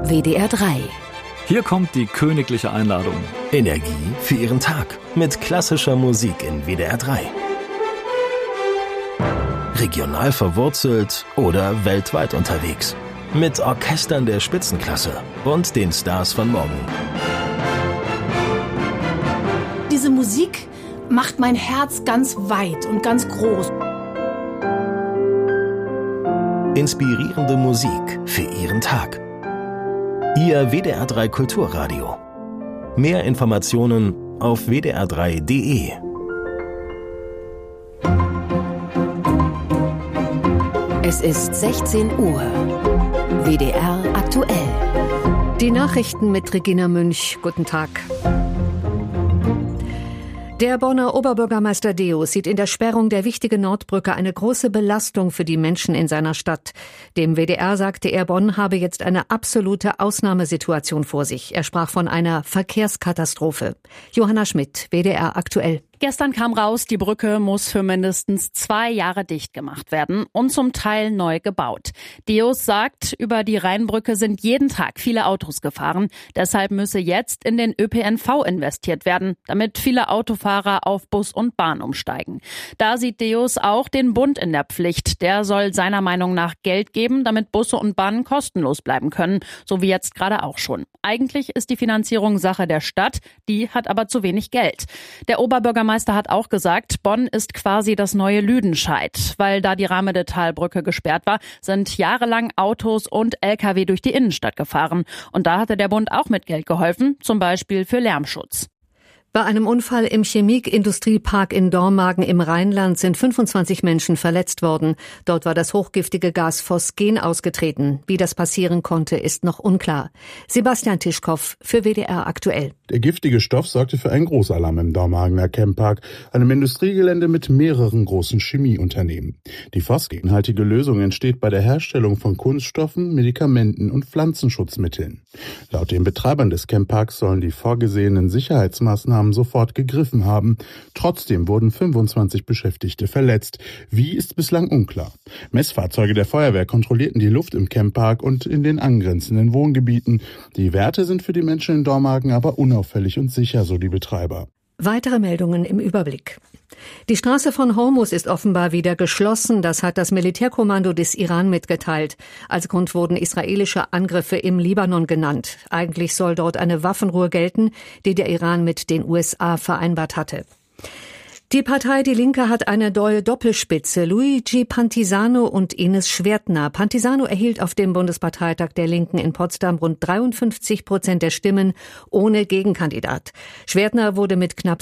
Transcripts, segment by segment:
WDR 3. Hier kommt die königliche Einladung. Energie für Ihren Tag mit klassischer Musik in WDR 3. Regional verwurzelt oder weltweit unterwegs. Mit Orchestern der Spitzenklasse und den Stars von morgen. Diese Musik macht mein Herz ganz weit und ganz groß. Inspirierende Musik für Ihren Tag. Ihr WDR 3 Kulturradio. Mehr Informationen auf wdr3.de. Es ist 16 Uhr. WDR aktuell. Die Nachrichten mit Regina Münch. Guten Tag. Der Bonner Oberbürgermeister Deus sieht in der Sperrung der wichtigen Nordbrücke eine große Belastung für die Menschen in seiner Stadt. Dem WDR sagte er, Bonn habe jetzt eine absolute Ausnahmesituation vor sich. Er sprach von einer Verkehrskatastrophe. Johanna Schmidt, WDR aktuell. Gestern kam raus, die Brücke muss für mindestens 2 Jahre dicht gemacht werden und zum Teil neu gebaut. Deus sagt, über die Rheinbrücke sind jeden Tag viele Autos gefahren. Deshalb müsse jetzt in den ÖPNV investiert werden, damit viele Autofahrer auf Bus und Bahn umsteigen. Da sieht Deus auch den Bund in der Pflicht. Der soll seiner Meinung nach Geld geben, damit Busse und Bahnen kostenlos bleiben können, so wie jetzt gerade auch schon. Eigentlich ist die Finanzierung Sache der Stadt, die hat aber zu wenig Geld. Der Oberbürgermeister hat auch gesagt, Bonn ist quasi das neue Lüdenscheid. Weil da die Ramede-Talbrücke gesperrt war, sind jahrelang Autos und LKW durch die Innenstadt gefahren. Und da hatte der Bund auch mit Geld geholfen, zum Beispiel für Lärmschutz. Bei einem Unfall im Chemie-Industriepark in Dormagen im Rheinland sind 25 Menschen verletzt worden. Dort war das hochgiftige Gas Phosgen ausgetreten. Wie das passieren konnte, ist noch unklar. Sebastian Tischkow für WDR aktuell. Der giftige Stoff sorgte für einen Großalarm im Dormagener Camppark, einem Industriegelände mit mehreren großen Chemieunternehmen. Die phosgenhaltige Lösung entsteht bei der Herstellung von Kunststoffen, Medikamenten und Pflanzenschutzmitteln. Laut den Betreibern des Campparks sollen die vorgesehenen Sicherheitsmaßnahmen sofort gegriffen haben. Trotzdem wurden 25 Beschäftigte verletzt. Wie, ist bislang unklar. Messfahrzeuge der Feuerwehr kontrollierten die Luft im Camppark und in den angrenzenden Wohngebieten. Die Werte sind für die Menschen in Dormagen aber unauffällig und sicher, so die Betreiber. Weitere Meldungen im Überblick. Die Straße von Hormuz ist offenbar wieder geschlossen. Das hat das Militärkommando des Iran mitgeteilt. Als Grund wurden israelische Angriffe im Libanon genannt. Eigentlich soll dort eine Waffenruhe gelten, die der Iran mit den USA vereinbart hatte. Die Partei Die Linke hat eine neue Doppelspitze, Luigi Pantisano und Ines Schwertner. Pantisano erhielt auf dem Bundesparteitag der Linken in Potsdam rund 53% der Stimmen ohne Gegenkandidat. Schwertner wurde mit knapp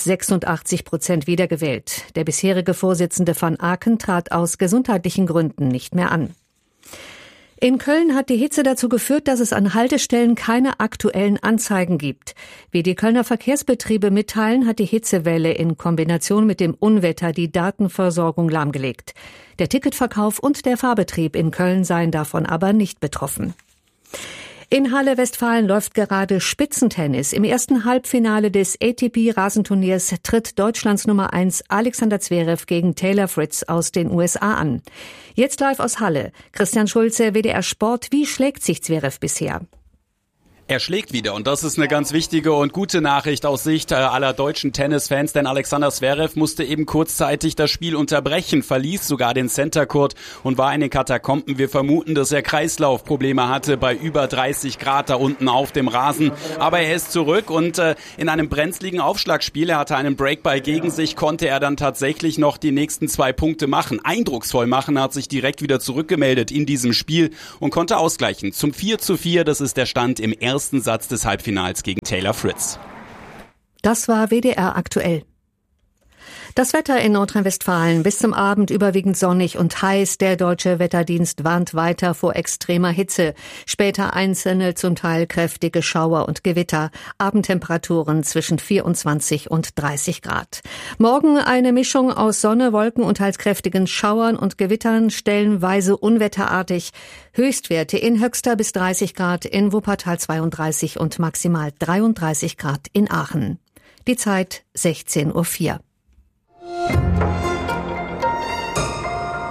86% wiedergewählt. Der bisherige Vorsitzende van Aken trat aus gesundheitlichen Gründen nicht mehr an. In Köln hat die Hitze dazu geführt, dass es an Haltestellen keine aktuellen Anzeigen gibt. Wie die Kölner Verkehrsbetriebe mitteilen, hat die Hitzewelle in Kombination mit dem Unwetter die Datenversorgung lahmgelegt. Der Ticketverkauf und der Fahrbetrieb in Köln seien davon aber nicht betroffen. In Halle Westfalen läuft gerade Spitzentennis. Im ersten Halbfinale des ATP-Rasenturniers tritt Deutschlands Nummer 1 Alexander Zverev gegen Taylor Fritz aus den USA an. Jetzt live aus Halle. Christian Schulze, WDR Sport. Wie schlägt sich Zverev bisher? Er schlägt wieder und das ist eine ganz wichtige und gute Nachricht aus Sicht aller deutschen Tennisfans, denn Alexander Zverev musste eben kurzzeitig das Spiel unterbrechen, verließ sogar den Center Court und war in den Katakomben. Wir vermuten, dass er Kreislaufprobleme hatte bei über 30 Grad da unten auf dem Rasen, aber er ist zurück und in einem brenzligen Aufschlagspiel, er hatte einen Breakball gegen sich, konnte er dann tatsächlich noch die nächsten 2 Punkte machen, eindrucksvoll machen, hat sich direkt wieder zurückgemeldet in diesem Spiel und konnte ausgleichen zum 4:4, das ist der Stand im ersten Satz des Halbfinals gegen Taylor Fritz. Das war WDR aktuell. Das Wetter in Nordrhein-Westfalen bis zum Abend überwiegend sonnig und heiß. Der Deutsche Wetterdienst warnt weiter vor extremer Hitze. Später einzelne, zum Teil kräftige Schauer und Gewitter. Abendtemperaturen zwischen 24 und 30 Grad. Morgen eine Mischung aus Sonne, Wolken und teils kräftigen Schauern und Gewittern, stellenweise unwetterartig. Höchstwerte in Höxter bis 30 Grad, in Wuppertal 32 und maximal 33 Grad in Aachen. Die Zeit 16:04 Uhr.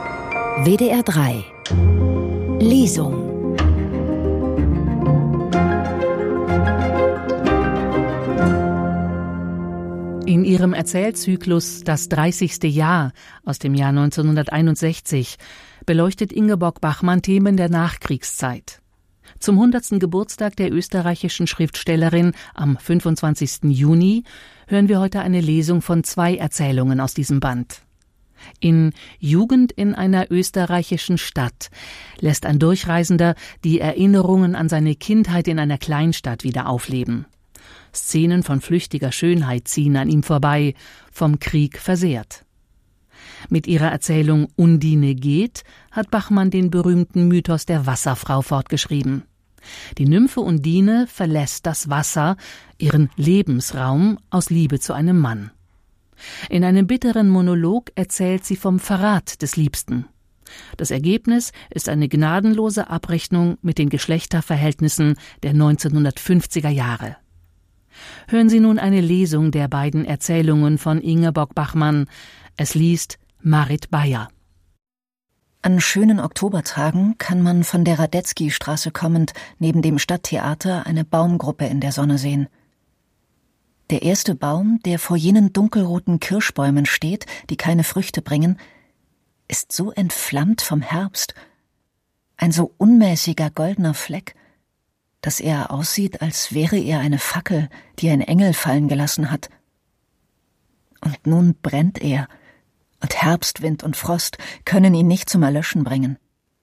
WDR 3 Lesung. In ihrem Erzählzyklus »Das 30. Jahr« aus dem Jahr 1961 beleuchtet Ingeborg Bachmann Themen der Nachkriegszeit. Zum 100. Geburtstag der österreichischen Schriftstellerin am 25. Juni hören wir heute eine Lesung von 2 Erzählungen aus diesem Band. In »Jugend in einer österreichischen Stadt« lässt ein Durchreisender die Erinnerungen an seine Kindheit in einer Kleinstadt wieder aufleben. Szenen von flüchtiger Schönheit ziehen an ihm vorbei, vom Krieg versehrt. Mit ihrer Erzählung »Undine geht« hat Bachmann den berühmten Mythos der Wasserfrau fortgeschrieben. Die Nymphe Undine verlässt das Wasser, ihren Lebensraum, aus Liebe zu einem Mann. In einem bitteren Monolog erzählt sie vom Verrat des Liebsten. Das Ergebnis ist eine gnadenlose Abrechnung mit den Geschlechterverhältnissen der 1950er Jahre. Hören Sie nun eine Lesung der beiden Erzählungen von Ingeborg Bachmann. Es liest Marit Bayer. An schönen Oktobertagen kann man von der Radetzky-Straße kommend neben dem Stadttheater eine Baumgruppe in der Sonne sehen. Der erste Baum, der vor jenen dunkelroten Kirschbäumen steht, die keine Früchte bringen, ist so entflammt vom Herbst, ein so unmäßiger goldener Fleck, dass er aussieht, als wäre er eine Fackel, die ein Engel fallen gelassen hat. Und nun brennt er, und Herbstwind und Frost können ihn nicht zum Erlöschen bringen.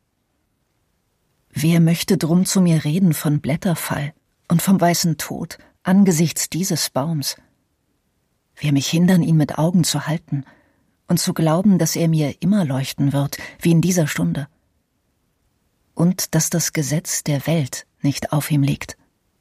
Wer möchte drum zu mir reden von Blätterfall und vom weißen Tod angesichts dieses Baums? Wer mich hindern, ihn mit Augen zu halten und zu glauben, dass er mir immer leuchten wird, wie in dieser Stunde? Und dass das Gesetz der Welt nicht auf ihm liegt.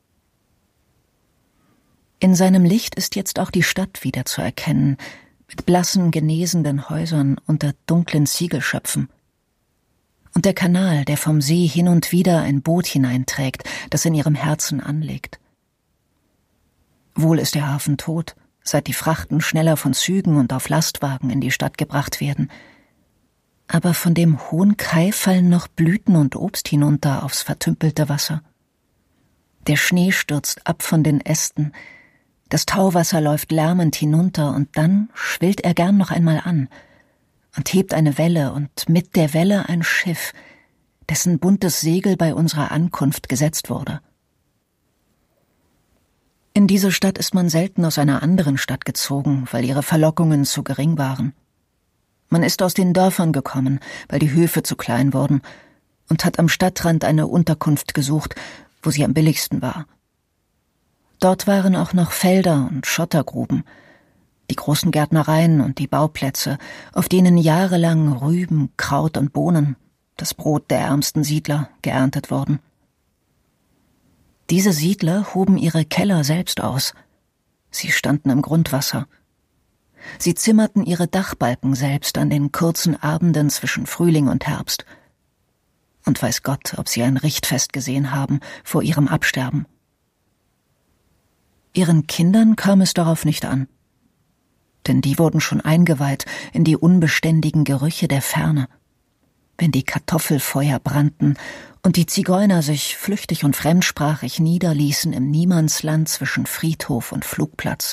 In seinem Licht ist jetzt auch die Stadt wieder zu erkennen, mit blassen, genesenden Häusern unter dunklen Ziegelschöpfen. Und der Kanal, der vom See hin und wieder ein Boot hineinträgt, das in ihrem Herzen anlegt. Wohl ist der Hafen tot, seit die Frachten schneller von Zügen und auf Lastwagen in die Stadt gebracht werden. Aber von dem hohen Kai fallen noch Blüten und Obst hinunter aufs vertümpelte Wasser. Der Schnee stürzt ab von den Ästen, das Tauwasser läuft lärmend hinunter und dann schwillt er gern noch einmal an und hebt eine Welle und mit der Welle ein Schiff, dessen buntes Segel bei unserer Ankunft gesetzt wurde. In diese Stadt ist man selten aus einer anderen Stadt gezogen, weil ihre Verlockungen zu gering waren. Man ist aus den Dörfern gekommen, weil die Höfe zu klein wurden, und hat am Stadtrand eine Unterkunft gesucht, wo sie am billigsten war. Dort waren auch noch Felder und Schottergruben, die großen Gärtnereien und die Bauplätze, auf denen jahrelang Rüben, Kraut und Bohnen, das Brot der ärmsten Siedler, geerntet wurden. Diese Siedler hoben ihre Keller selbst aus. Sie standen im Grundwasser. Sie zimmerten ihre Dachbalken selbst an den kurzen Abenden zwischen Frühling und Herbst. Und weiß Gott, ob sie ein Richtfest gesehen haben vor ihrem Absterben. Ihren Kindern kam es darauf nicht an, denn die wurden schon eingeweiht in die unbeständigen Gerüche der Ferne, wenn die Kartoffelfeuer brannten und die Zigeuner sich flüchtig und fremdsprachig niederließen im Niemandsland zwischen Friedhof und Flugplatz.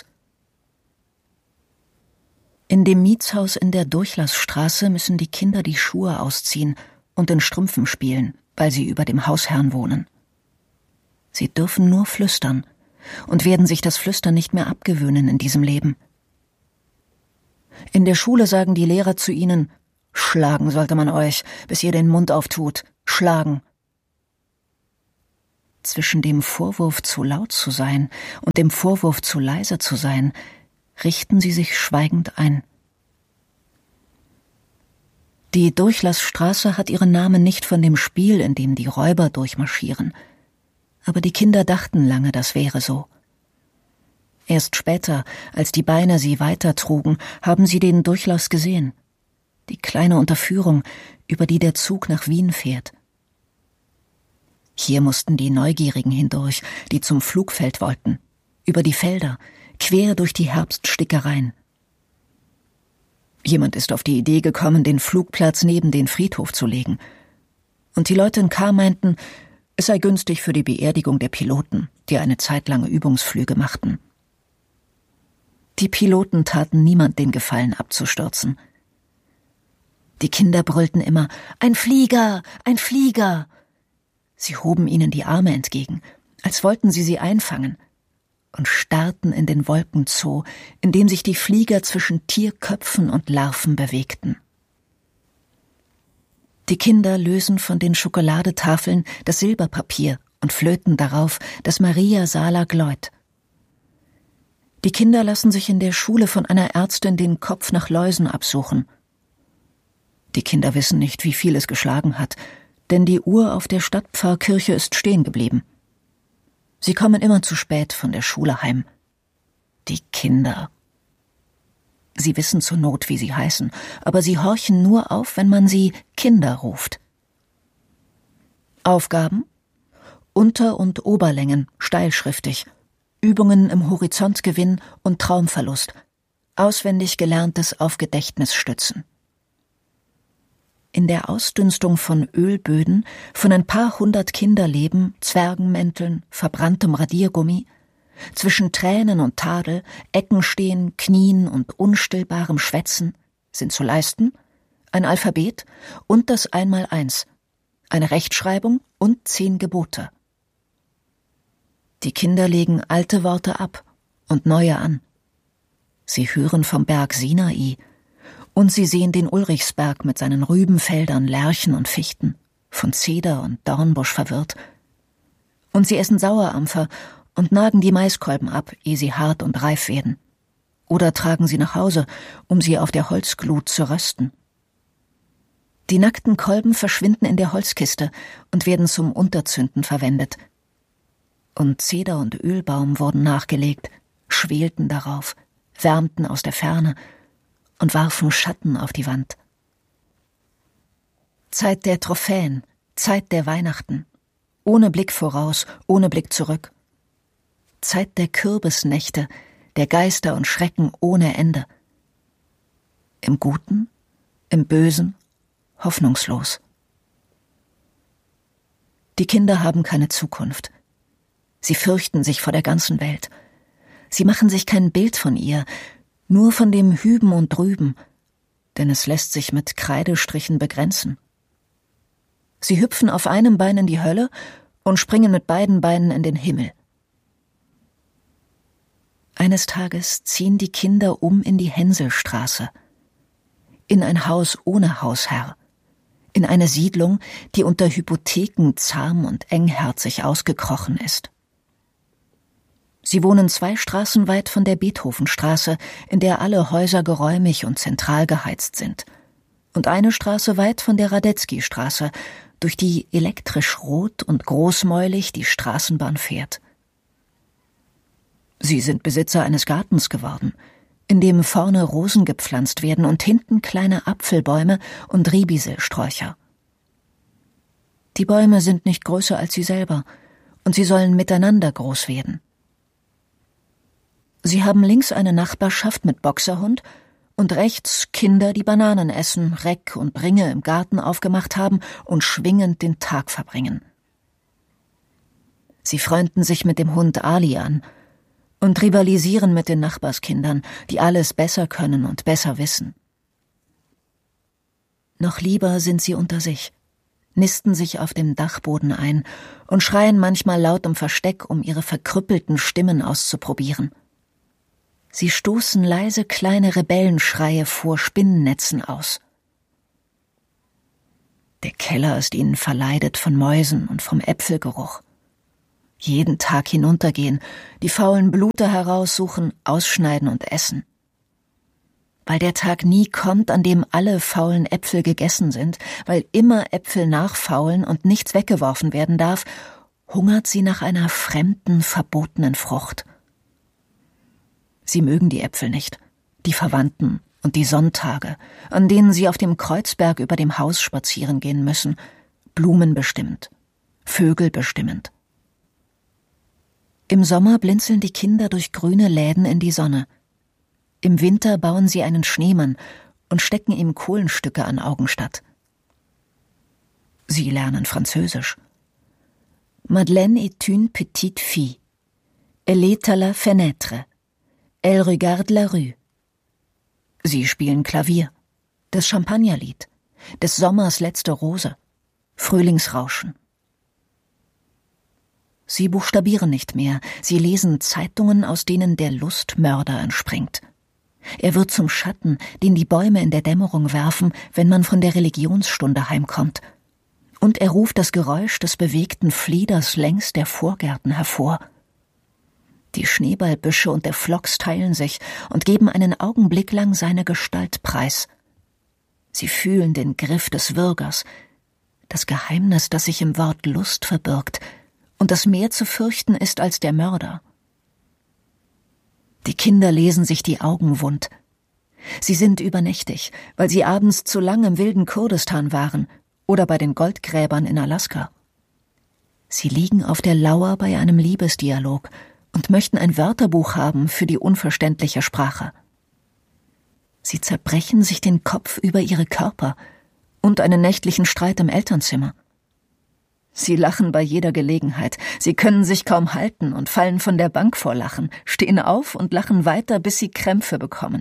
In dem Mietshaus in der Durchlassstraße müssen die Kinder die Schuhe ausziehen und in Strümpfen spielen, weil sie über dem Hausherrn wohnen. Sie dürfen nur flüstern und werden sich das Flüstern nicht mehr abgewöhnen in diesem Leben. In der Schule sagen die Lehrer zu ihnen: Schlagen sollte man euch, bis ihr den Mund auftut. Schlagen. Zwischen dem Vorwurf, zu laut zu sein, und dem Vorwurf, zu leise zu sein, richten sie sich schweigend ein. Die Durchlassstraße hat ihren Namen nicht von dem Spiel, in dem die Räuber durchmarschieren. Aber die Kinder dachten lange, das wäre so. Erst später, als die Beine sie weitertrugen, haben sie den Durchlass gesehen. Die kleine Unterführung, über die der Zug nach Wien fährt. Hier mussten die Neugierigen hindurch, die zum Flugfeld wollten, über die Felder, quer durch die Herbststickereien. Jemand ist auf die Idee gekommen, den Flugplatz neben den Friedhof zu legen. Und die Leute in K. meinten, es sei günstig für die Beerdigung der Piloten, die eine zeitlange Übungsflüge machten. Die Piloten taten niemand den Gefallen abzustürzen. Die Kinder brüllten immer: »Ein Flieger! Ein Flieger!« Sie hoben ihnen die Arme entgegen, als wollten sie einfangen, und starrten in den Wolkenzoo, in dem sich die Flieger zwischen Tierköpfen und Larven bewegten. Die Kinder lösen von den Schokoladetafeln das Silberpapier und flöten darauf das Maria Sala Gleut. Die Kinder lassen sich in der Schule von einer Ärztin den Kopf nach Läusen absuchen. Die Kinder wissen nicht, wie viel es geschlagen hat, denn die Uhr auf der Stadtpfarrkirche ist stehen geblieben. Sie kommen immer zu spät von der Schule heim. Die Kinder. Sie wissen zur Not, wie sie heißen, aber sie horchen nur auf, wenn man sie Kinder ruft. Aufgaben: Unter- und Oberlängen, steilschriftig, Übungen im Horizontgewinn und Traumverlust, auswendig gelerntes auf Gedächtnis stützen. In der Ausdünstung von Ölböden, von ein paar hundert Kinderleben, Zwergenmänteln, verbranntem Radiergummi, zwischen Tränen und Tadel, Eckenstehen, Knien und unstillbarem Schwätzen sind zu leisten ein Alphabet und das Einmaleins, eine Rechtschreibung und 10 Gebote. Die Kinder legen alte Worte ab und neue an. Sie hören vom Berg Sinai, und sie sehen den Ulrichsberg mit seinen Rübenfeldern, Lärchen und Fichten, von Zeder und Dornbusch verwirrt. Und sie essen Sauerampfer und nagen die Maiskolben ab, ehe sie hart und reif werden. Oder tragen sie nach Hause, um sie auf der Holzglut zu rösten. Die nackten Kolben verschwinden in der Holzkiste und werden zum Unterzünden verwendet. Und Zeder und Ölbaum wurden nachgelegt, schwelten darauf, wärmten aus der Ferne und warfen Schatten auf die Wand. Zeit der Trophäen, Zeit der Weihnachten, ohne Blick voraus, ohne Blick zurück. Zeit der Kürbisnächte, der Geister und Schrecken ohne Ende. Im Guten, im Bösen, hoffnungslos. Die Kinder haben keine Zukunft. Sie fürchten sich vor der ganzen Welt. Sie machen sich kein Bild von ihr, nur von dem Hüben und Drüben, denn es lässt sich mit Kreidestrichen begrenzen. Sie hüpfen auf einem Bein in die Hölle und springen mit beiden Beinen in den Himmel. Eines Tages ziehen die Kinder in die Hänselstraße, in ein Haus ohne Hausherr, in eine Siedlung, die unter Hypotheken zahm und engherzig ausgekrochen ist. Sie wohnen 2 Straßen weit von der Beethovenstraße, in der alle Häuser geräumig und zentral geheizt sind, und eine Straße weit von der Radetzky-Straße, durch die elektrisch rot und großmäulig die Straßenbahn fährt. Sie sind Besitzer eines Gartens geworden, in dem vorne Rosen gepflanzt werden und hinten kleine Apfelbäume und Ribiselsträucher. Die Bäume sind nicht größer als sie selber, und sie sollen miteinander groß werden. Sie haben links eine Nachbarschaft mit Boxerhund und rechts Kinder, die Bananen essen, Reck und Ringe im Garten aufgemacht haben und schwingend den Tag verbringen. Sie freunden sich mit dem Hund Ali an und rivalisieren mit den Nachbarskindern, die alles besser können und besser wissen. Noch lieber sind sie unter sich, nisten sich auf dem Dachboden ein und schreien manchmal laut um Versteck, um ihre verkrüppelten Stimmen auszuprobieren. Sie stoßen leise kleine Rebellenschreie vor Spinnennetzen aus. Der Keller ist ihnen verleidet von Mäusen und vom Äpfelgeruch. Jeden Tag hinuntergehen, die faulen Blute heraussuchen, ausschneiden und essen. Weil der Tag nie kommt, an dem alle faulen Äpfel gegessen sind, weil immer Äpfel nachfaulen und nichts weggeworfen werden darf, hungert sie nach einer fremden, verbotenen Frucht. Sie mögen die Äpfel nicht, die Verwandten und die Sonntage, an denen sie auf dem Kreuzberg über dem Haus spazieren gehen müssen, Blumen bestimmend, Vögel bestimmend. Im Sommer blinzeln die Kinder durch grüne Läden in die Sonne. Im Winter bauen sie einen Schneemann und stecken ihm Kohlenstücke an Augenstadt. Sie lernen Französisch. Madeleine est une petite fille. Elle est à la fenêtre. Elle regarde la rue. Sie spielen Klavier, das Champagnerlied, des Sommers letzte Rose, Frühlingsrauschen. Sie buchstabieren nicht mehr, sie lesen Zeitungen, aus denen der Lustmörder entspringt. Er wird zum Schatten, den die Bäume in der Dämmerung werfen, wenn man von der Religionsstunde heimkommt. Und er ruft das Geräusch des bewegten Flieders längs der Vorgärten hervor. Die Schneeballbüsche und der Phlox teilen sich und geben einen Augenblick lang seine Gestalt preis. Sie fühlen den Griff des Würgers, das Geheimnis, das sich im Wort Lust verbirgt und das mehr zu fürchten ist als der Mörder. Die Kinder lesen sich die Augen wund. Sie sind übernächtig, weil sie abends zu lang im wilden Kurdistan waren oder bei den Goldgräbern in Alaska. Sie liegen auf der Lauer bei einem Liebesdialog und möchten ein Wörterbuch haben für die unverständliche Sprache. Sie zerbrechen sich den Kopf über ihre Körper und einen nächtlichen Streit im Elternzimmer. Sie lachen bei jeder Gelegenheit, sie können sich kaum halten und fallen von der Bank vor Lachen, stehen auf und lachen weiter, bis sie Krämpfe bekommen.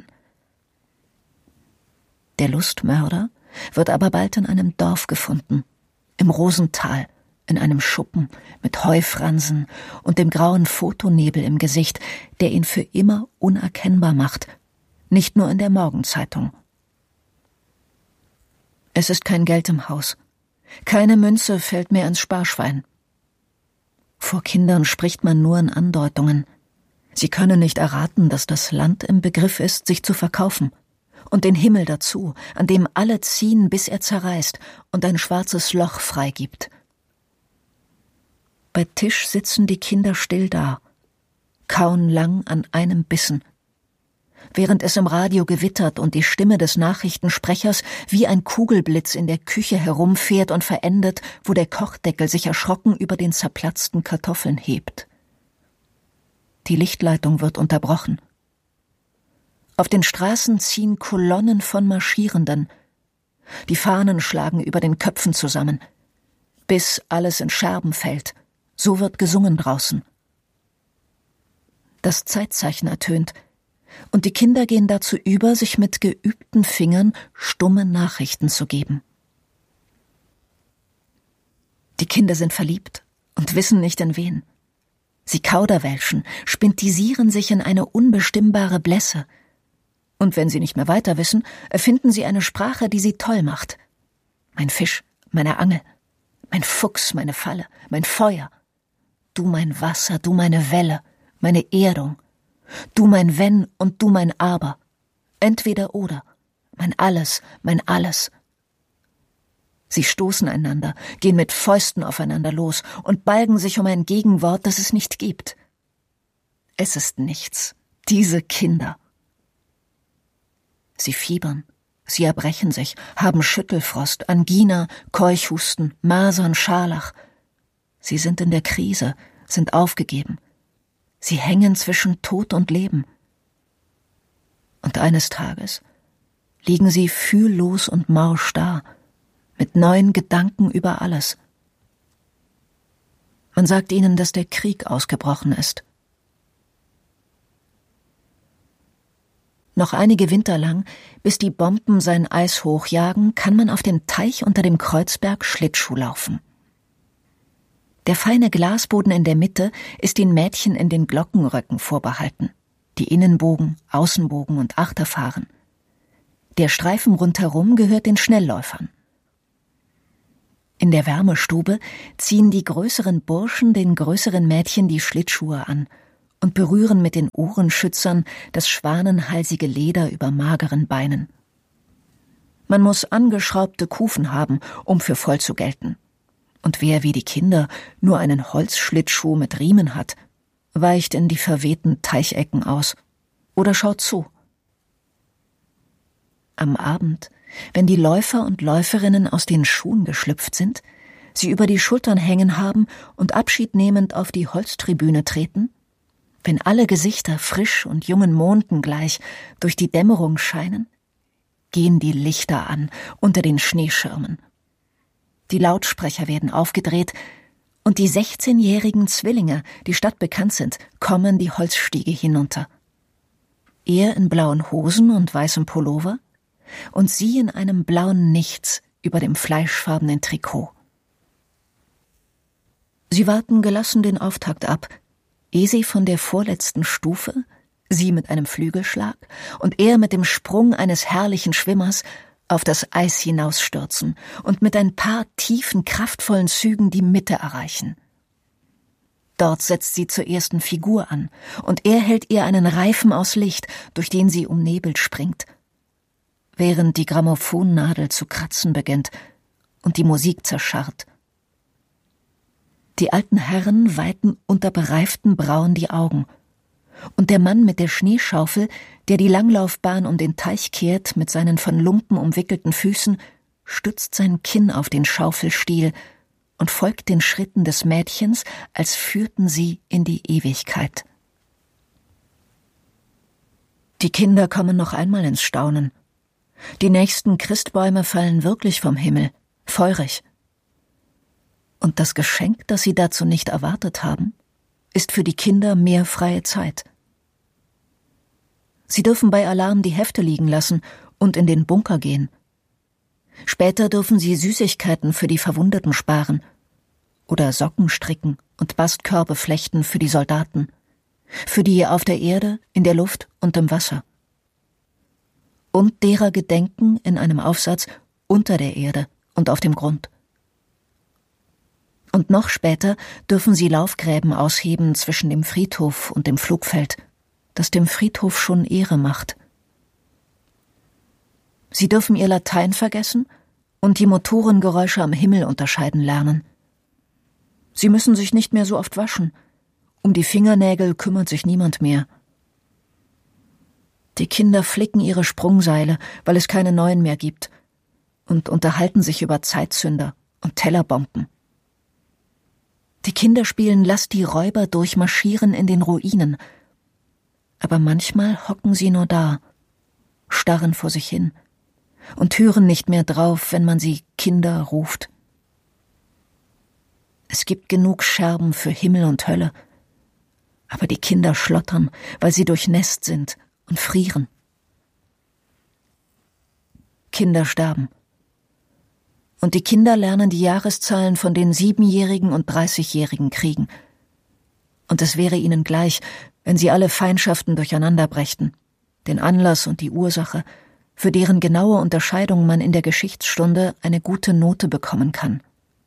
Der Lustmörder wird aber bald in einem Dorf gefunden, im Rosental, in einem Schuppen mit Heufransen und dem grauen Fotonebel im Gesicht, der ihn für immer unerkennbar macht, nicht nur in der Morgenzeitung. Es ist kein Geld im Haus. Keine Münze fällt mehr ins Sparschwein. Vor Kindern spricht man nur in Andeutungen. Sie können nicht erraten, dass das Land im Begriff ist, sich zu verkaufen. Und den Himmel dazu, an dem alle ziehen, bis er zerreißt und ein schwarzes Loch freigibt. Bei Tisch sitzen die Kinder still da, kauen lang an einem Bissen. Während es im Radio gewittert und die Stimme des Nachrichtensprechers wie ein Kugelblitz in der Küche herumfährt und verendet, wo der Kochdeckel sich erschrocken über den zerplatzten Kartoffeln hebt. Die Lichtleitung wird unterbrochen. Auf den Straßen ziehen Kolonnen von Marschierenden. Die Fahnen schlagen über den Köpfen zusammen, bis alles in Scherben fällt. So wird gesungen draußen. Das Zeitzeichen ertönt, und die Kinder gehen dazu über, sich mit geübten Fingern stumme Nachrichten zu geben. Die Kinder sind verliebt und wissen nicht in wen. Sie kauderwelschen, spintisieren sich in eine unbestimmbare Blässe. Und wenn sie nicht mehr weiter wissen, erfinden sie eine Sprache, die sie toll macht. Mein Fisch, meine Angel, mein Fuchs, meine Falle, mein Feuer. Du mein Wasser, du meine Welle, meine Erdung. Du mein Wenn und du mein Aber. Entweder oder. Mein Alles, mein Alles. Sie stoßen einander, gehen mit Fäusten aufeinander los und balgen sich um ein Gegenwort, das es nicht gibt. Es ist nichts. Diese Kinder. Sie fiebern, sie erbrechen sich, haben Schüttelfrost, Angina, Keuchhusten, Masern, Scharlach. Sie sind in der Krise, sind aufgegeben. Sie hängen zwischen Tod und Leben. Und eines Tages liegen sie fühllos und morsch da, mit neuen Gedanken über alles. Man sagt ihnen, dass der Krieg ausgebrochen ist. Noch einige Winter lang, bis die Bomben sein Eis hochjagen, kann man auf dem Teich unter dem Kreuzberg Schlittschuh laufen. Der feine Glasboden in der Mitte ist den Mädchen in den Glockenröcken vorbehalten, die Innenbogen, Außenbogen und Achterfahren. Der Streifen rundherum gehört den Schnellläufern. In der Wärmestube ziehen die größeren Burschen den größeren Mädchen die Schlittschuhe an und berühren mit den Ohrenschützern das schwanenhalsige Leder über mageren Beinen. Man muss angeschraubte Kufen haben, um für voll zu gelten. Und wer wie die Kinder nur einen Holzschlittschuh mit Riemen hat, weicht in die verwehten Teichecken aus oder schaut zu. Am Abend, wenn die Läufer und Läuferinnen aus den Schuhen geschlüpft sind, sie über die Schultern hängen haben und abschiednehmend auf die Holztribüne treten, wenn alle Gesichter frisch und jungen Monden gleich durch die Dämmerung scheinen, gehen die Lichter an unter den Schneeschirmen. Die Lautsprecher werden aufgedreht und die 16-jährigen Zwillinge, die stadtbekannt sind, kommen die Holzstiege hinunter. Er in blauen Hosen und weißem Pullover und sie in einem blauen Nichts über dem fleischfarbenen Trikot. Sie warten gelassen den Auftakt ab, ehe sie von der vorletzten Stufe, sie mit einem Flügelschlag und er mit dem Sprung eines herrlichen Schwimmers, auf das Eis hinausstürzen und mit ein paar tiefen, kraftvollen Zügen die Mitte erreichen. Dort setzt sie zur ersten Figur an, und er hält ihr einen Reifen aus Licht, durch den sie umnebelt springt, während die Grammophonnadel zu kratzen beginnt und die Musik zerscharrt. Die alten Herren weiten unter bereiften Brauen die Augen, und der Mann mit der Schneeschaufel, der die Langlaufbahn um den Teich kehrt mit seinen von Lumpen umwickelten Füßen, stützt sein Kinn auf den Schaufelstiel und folgt den Schritten des Mädchens, als führten sie in die Ewigkeit. Die Kinder kommen noch einmal ins Staunen. Die nächsten Christbäume fallen wirklich vom Himmel, feurig. Und das Geschenk, das sie dazu nicht erwartet haben, ist für die Kinder mehr freie Zeit. Sie dürfen bei Alarm die Hefte liegen lassen und in den Bunker gehen. Später dürfen sie Süßigkeiten für die Verwundeten sparen oder Socken stricken und Bastkörbe flechten für die Soldaten, für die auf der Erde, in der Luft und im Wasser. Und derer gedenken in einem Aufsatz unter der Erde und auf dem Grund. Und noch später dürfen sie Laufgräben ausheben zwischen dem Friedhof und dem Flugfeld, das dem Friedhof schon Ehre macht. Sie dürfen ihr Latein vergessen und die Motorengeräusche am Himmel unterscheiden lernen. Sie müssen sich nicht mehr so oft waschen. Um die Fingernägel kümmert sich niemand mehr. Die Kinder flicken ihre Sprungseile, weil es keine neuen mehr gibt, und unterhalten sich über Zeitzünder und Tellerbomben. Die Kinder spielen Lass die Räuber durchmarschieren in den Ruinen. Aber manchmal hocken sie nur da, starren vor sich hin und hören nicht mehr drauf, wenn man sie Kinder ruft. Es gibt genug Scherben für Himmel und Hölle, aber die Kinder schlottern, weil sie durchnässt sind und frieren. Kinder sterben. Und die Kinder lernen die Jahreszahlen von den 7-Jährigen und 30-Jährigen kriegen. Und es wäre ihnen gleich, wenn sie alle Feindschaften durcheinander brächten, den Anlass und die Ursache, für deren genaue Unterscheidung man in der Geschichtsstunde eine gute Note bekommen kann.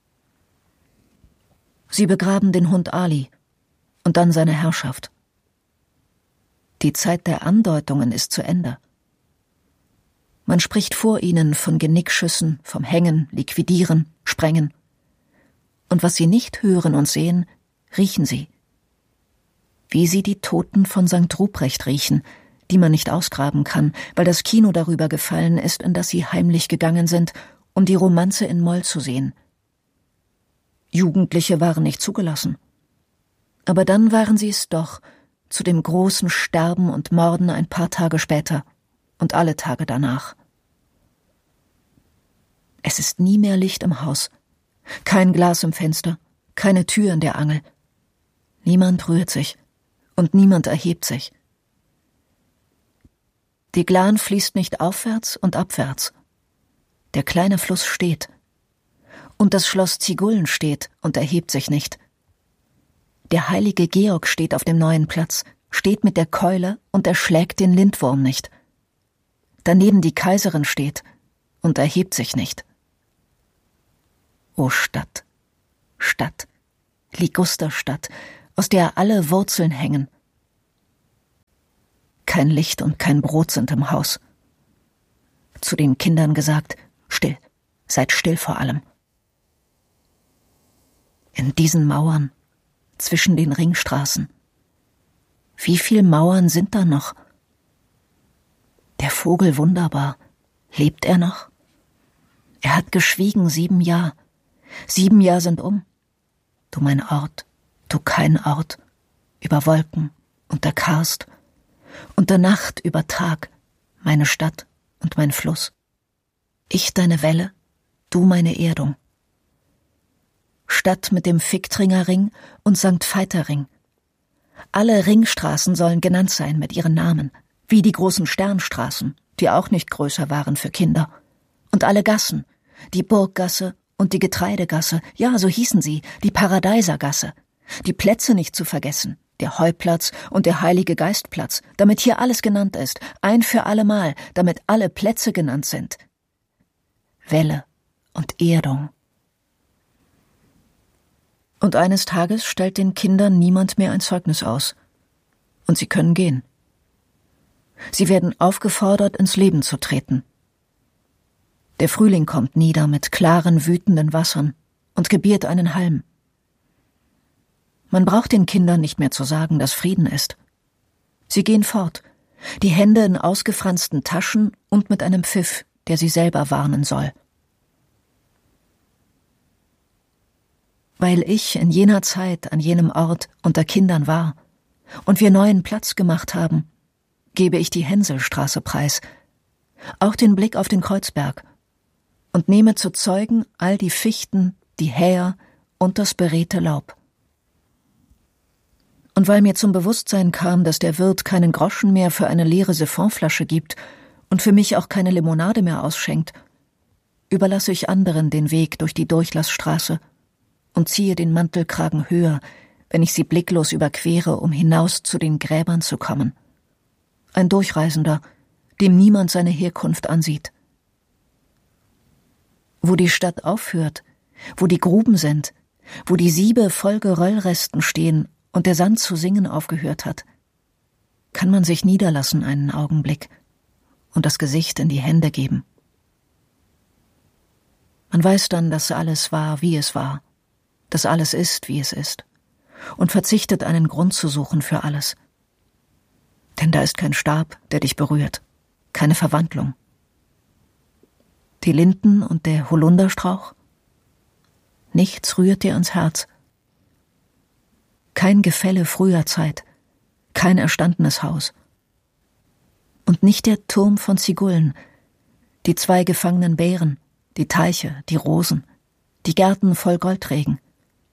Sie begraben den Hund Ali und dann seine Herrschaft. Die Zeit der Andeutungen ist zu Ende. Man spricht vor ihnen von Genickschüssen, vom Hängen, Liquidieren, Sprengen. Und was sie nicht hören und sehen, riechen sie. Wie sie die Toten von St. Ruprecht riechen, die man nicht ausgraben kann, weil das Kino darüber gefallen ist, in das sie heimlich gegangen sind, um die Romanze in Moll zu sehen. Jugendliche waren nicht zugelassen. Aber dann waren sie es doch, zu dem großen Sterben und Morden ein paar Tage später und alle Tage danach. Es ist nie mehr Licht im Haus, kein Glas im Fenster, keine Tür in der Angel. Niemand rührt sich und niemand erhebt sich. Die Glan fließt nicht aufwärts und abwärts. Der kleine Fluss steht. Und das Schloss Zigullen steht und erhebt sich nicht. Der heilige Georg steht auf dem neuen Platz, steht mit der Keule und erschlägt den Lindwurm nicht. Daneben die Kaiserin steht und erhebt sich nicht. O Stadt, Stadt, Ligusterstadt, aus der alle Wurzeln hängen. Kein Licht und kein Brot sind im Haus. Zu den Kindern gesagt, still, seid still vor allem. In diesen Mauern, zwischen den Ringstraßen. Wie viel Mauern sind da noch? Der Vogel wunderbar, lebt er noch? Er hat geschwiegen 7 Jahre. 7 Jahre sind um. Du mein Ort, du kein Ort, über Wolken und der Karst, und der Nacht über Tag, meine Stadt und mein Fluss. Ich deine Welle, du meine Erdung. Stadt mit dem Ficktringer Ring und St. Veiter Ring. Alle Ringstraßen sollen genannt sein mit ihren Namen, Wie die großen Sternstraßen, die auch nicht größer waren für Kinder. Und alle Gassen, die Burggasse und die Getreidegasse, ja, so hießen sie, die Paradeisergasse. Die Plätze nicht zu vergessen, der Heuplatz und der Heilige Geistplatz, damit hier alles genannt ist, ein für allemal, damit alle Plätze genannt sind. Welle und Erdung. Und eines Tages stellt den Kindern niemand mehr ein Zeugnis aus. Und sie können gehen. Sie werden aufgefordert, ins Leben zu treten. Der Frühling kommt nieder mit klaren, wütenden Wassern und gebiert einen Halm. Man braucht den Kindern nicht mehr zu sagen, dass Frieden ist. Sie gehen fort, die Hände in ausgefransten Taschen und mit einem Pfiff, der sie selber warnen soll. Weil ich in jener Zeit an jenem Ort unter Kindern war und wir neuen Platz gemacht haben, gebe ich die Hänselstraße preis, auch den Blick auf den Kreuzberg, und nehme zu Zeugen all die Fichten, die Häher und das beredte Laub. Und weil mir zum Bewusstsein kam, dass der Wirt keinen Groschen mehr für eine leere Siphonflasche gibt und für mich auch keine Limonade mehr ausschenkt, überlasse ich anderen den Weg durch die Durchlassstraße und ziehe den Mantelkragen höher, wenn ich sie blicklos überquere, um hinaus zu den Gräbern zu kommen. Ein Durchreisender, dem niemand seine Herkunft ansieht. Wo die Stadt aufhört, wo die Gruben sind, wo die Siebe voll Geröllresten stehen und der Sand zu singen aufgehört hat, kann man sich niederlassen einen Augenblick und das Gesicht in die Hände geben. Man weiß dann, dass alles war, wie es war, dass alles ist, wie es ist, und verzichtet, einen Grund zu suchen für alles. Denn da ist kein Stab, der dich berührt, keine Verwandlung. Die Linden und der Holunderstrauch? Nichts rührt dir ans Herz. Kein Gefälle früher Zeit, kein erstandenes Haus. Und nicht der Turm von Zigullen, die 2 gefangenen Bären, die Teiche, die Rosen, die Gärten voll Goldregen.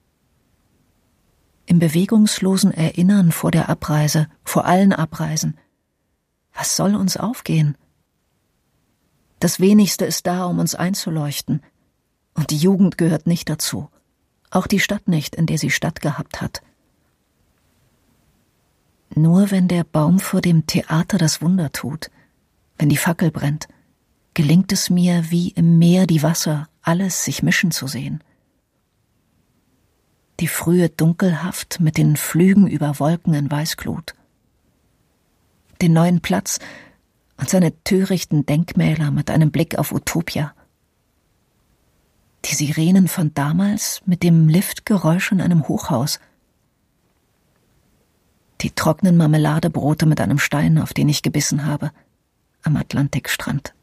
Im bewegungslosen Erinnern vor der Abreise, vor allen Abreisen. Was soll uns aufgehen? Das Wenigste ist da, um uns einzuleuchten. Und die Jugend gehört nicht dazu. Auch die Stadt nicht, in der sie stattgehabt hat. Nur wenn der Baum vor dem Theater das Wunder tut, wenn die Fackel brennt, gelingt es mir, wie im Meer die Wasser, alles sich mischen zu sehen. Die frühe Dunkelhaft mit den Flügen über Wolken in Weißglut. Den neuen Platz und seine törichten Denkmäler mit einem Blick auf Utopia. Die Sirenen von damals mit dem Liftgeräusch in einem Hochhaus. Die trockenen Marmeladebrote mit einem Stein, auf den ich gebissen habe, am Atlantikstrand.